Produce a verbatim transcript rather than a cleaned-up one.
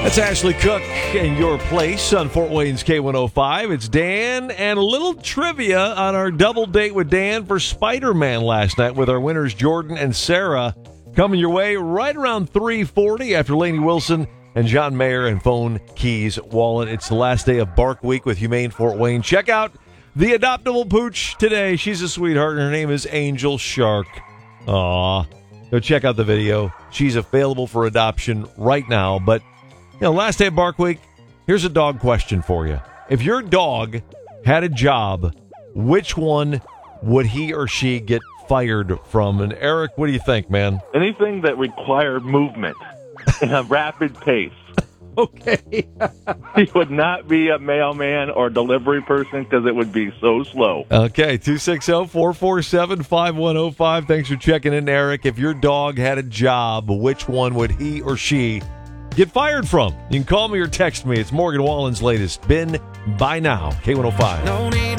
That's Ashley Cook in your place on Fort Wayne's K one oh five. It's Dan and a little trivia on our double date with Dan for Spider-Man last night with our winners Jordan and Sarah coming your way right around three forty after Lainey Wilson and John Mayer and Phone Keys Wallet. It's the last day of Bark Week with Humane Fort Wayne. Check out the adoptable pooch today. She's a sweetheart, and her name is Angel Shark. Aw. Go check out the video. She's available for adoption right now, but you know, last day of Bark Week, here's a dog question for you. If your dog had a job, which one would he or she get fired from? And Eric, what do you think, man? Anything that required movement in a rapid pace. Okay. He would not be a mailman or delivery person because it would be so slow. Okay, two six zero, four four seven, five one zero five. Thanks for checking in, Eric. If your dog had a job, which one would he or she get fired from? You can call me or text me. It's Morgan Wallen's latest. Been by now. K one oh five. No need